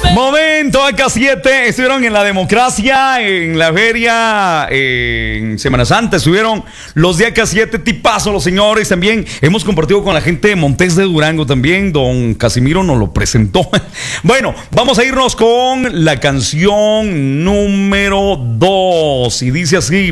Momento AK7, estuvieron en la democracia, en la feria, en Semana Santa, estuvieron los de AK7, tipazo los señores, también hemos compartido con la gente de Montes de Durango también, don Casimiro nos lo presentó. Bueno, vamos a irnos con la canción número 2 y dice así.